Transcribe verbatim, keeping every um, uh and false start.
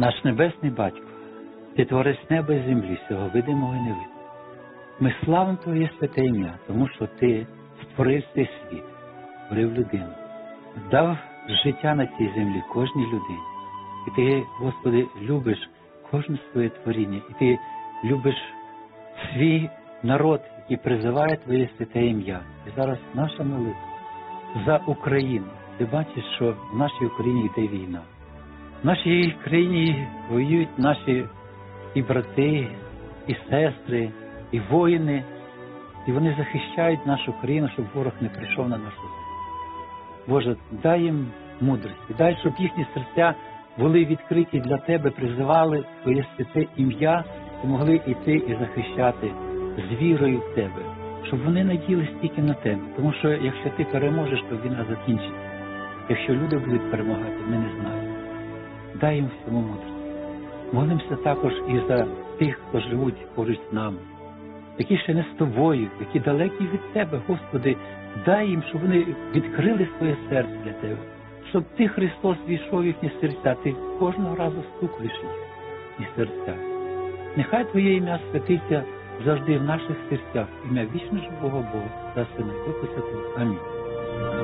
Наш Небесний Батько, Ти творець неба і землі, всього видимого і невидимого. Ми славимо Твоє святе ім'я, тому що Ти створив цей світ, створив людину, дав життя на цій землі кожній людині. І Ти, Господи, любиш кожне своє творіння, і Ти любиш свій народ, який призиває Твоє святе ім'я. І зараз наша молитва за Україну. Ти бачиш, що в нашій Україні йде війна. В нашій країні воюють наші і брати, і сестри, і воїни, і вони захищають нашу країну, щоб ворог не прийшов на нашу землю. Боже, дай їм мудрості, дай, щоб їхні серця були відкриті для Тебе, призивали Твоє святе ім'я і могли йти і захищати з вірою в Тебе, щоб вони надіялись тільки на Тебе. Тому що якщо Ти переможеш, то війна закінчиться. Якщо люди будуть перемагати, ми не знаємо. Дай їм всьому мудрості. Молимося також і за тих, хто живуть поруч з нами, які ще не з Тобою, які далекі від Тебе, Господи, дай їм, щоб вони відкрили своє серце для Тебе, щоб Ти, Христос, війшов в їхні серця, Ти кожного разу стукаєш їхні серця. Нехай Твоє ім'я святиться завжди в наших серцях, ім'я вічно живого Бога, та Сина Духа Святого. Амінь.